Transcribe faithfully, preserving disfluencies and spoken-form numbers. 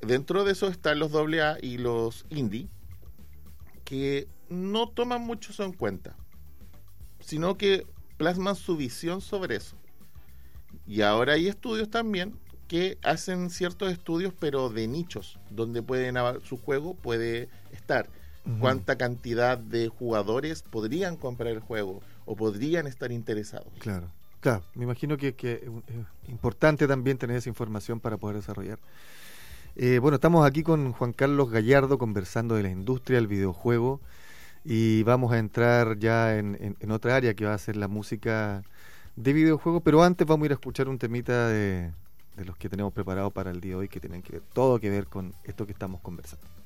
dentro de eso están los doble A y los indie, que no toman mucho eso en cuenta, sino que plasman su visión sobre eso. Y ahora hay estudios también que hacen ciertos estudios, pero de nichos, donde pueden su juego puede estar. Uh-huh. Cuánta cantidad de jugadores podrían comprar el juego o podrían estar interesados. Claro, claro. Me imagino que, que es importante también tener esa información para poder desarrollar. Eh, bueno, estamos aquí con Juan Carlos Gallardo conversando de la industria del videojuego y vamos a entrar ya en, en, en otra área que va a ser la música de videojuegos, pero antes vamos a ir a escuchar un temita de, de los que tenemos preparados para el día de hoy, que tienen que ver todo que ver con esto que estamos conversando.